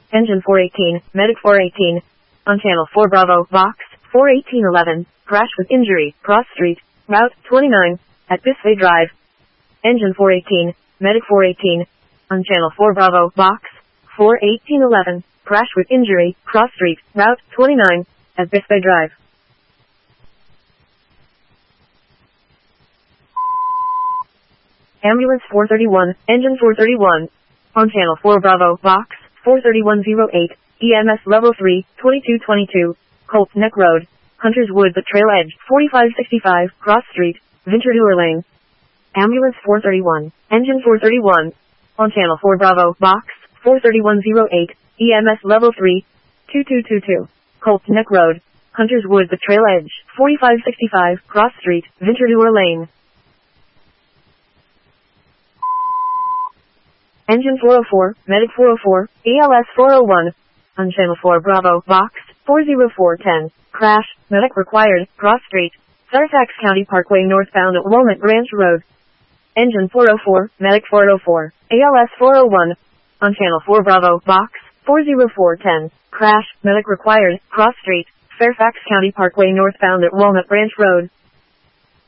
Engine 418, Medic 418. On Channel 4 Bravo, Box 41811. Crash with injury, cross street, Route 29, at Bisway Drive. Engine 418, Medic 418. On Channel 4 Bravo, Box 41811. Crash with injury, cross street, Route 29, at Bisway Drive. Ambulance 431, Engine 431. On Channel 4 Bravo, Box 43108, EMS Level 3, 2222, Colts Neck Road, Hunters Wood, the Trail Edge, 4565, Cross Street, Ventura Lane. Ambulance 431, Engine 431. On Channel 4 Bravo, Box 43108, EMS Level 3, 2222, Colts Neck Road, Hunters Wood, the Trail Edge, 4565, Cross Street, Ventura Lane. Engine 404, Medic 404, ALS 401. On Channel 4 Bravo, Box 40410. Crash, Medic required, Cross Street, Fairfax County Parkway northbound at Walnut Branch Road. Engine 404, Medic 404, ALS 401. On Channel 4 Bravo, Box 40410. Crash, Medic required, Cross Street, Fairfax County Parkway northbound at Walnut Branch Road.